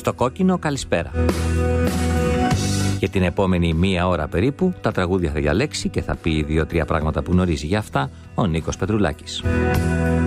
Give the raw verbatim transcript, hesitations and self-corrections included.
Στο κόκκινο καλησπέρα. Και την επόμενη μία ώρα περίπου τα τραγούδια θα διαλέξει και θα πει δύο-τρία πράγματα που γνωρίζει. Για αυτά ο Νίκος Πετρουλάκης.